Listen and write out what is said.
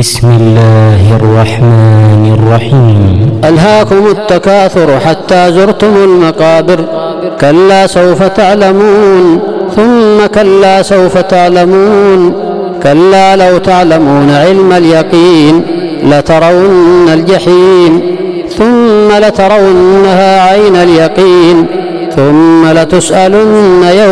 بسم الله الرحمن الرحيم. ألهاكم التكاثر حتى زرتم المقابر، كلا سوف تعلمون ثم كلا سوف تعلمون، كلا لو تعلمون علم اليقين لترون الجحيم ثم لترونها عين اليقين ثم لتسألن يوم